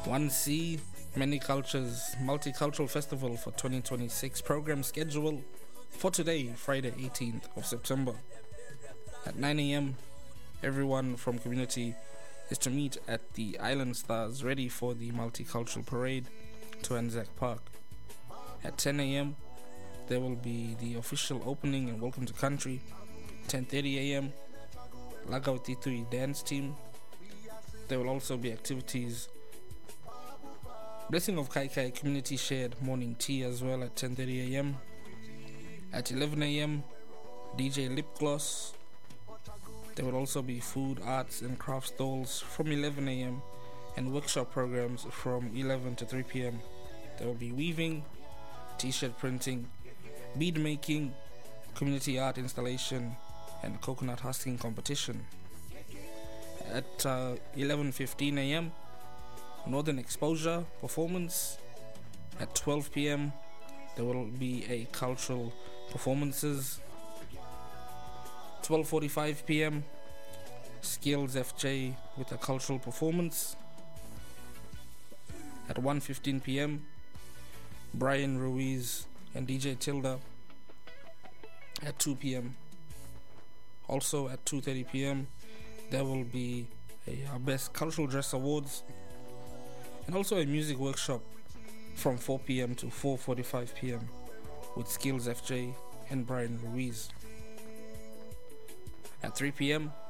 1C Many Cultures Multicultural Festival for 2026 program schedule for today, Friday 18th of September. At 9 a.m., everyone from community is to meet at the Island Stars ready for the multicultural parade to Anzac Park. At 10 a.m., there will be the official opening and welcome to country. 10:30 a.m., Lagao Titui dance team. There will also be activities. Blessing of Kai Kai community shared morning tea as well at 10:30 a.m. At 11 a.m., DJ Lip Gloss. There will also be food, arts and craft stalls from 11 a.m. and workshop programs from 11 to 3 p.m. There will be weaving, t-shirt printing, bead making, community art installation and coconut husking competition. At 11:15 a.m., Northern Exposure performance. At 12 p.m., there will be a cultural performances. 12:45 p.m., Skills FJ with a cultural performance. At 1:15 p.m., Brian Ruiz and DJ Tilda. At 2 p.m. Also at 2:30 p.m., there will be a Best Cultural Dress Awards and also a music workshop from 4 p.m. to 4:45 p.m. with Skills FJ and Brian Ruiz. At 3 p.m.,